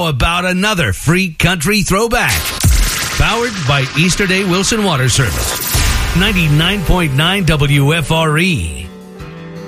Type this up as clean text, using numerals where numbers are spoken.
about another free country throwback? Powered by Easterday Wilson Water Service. 99.9 WFRE.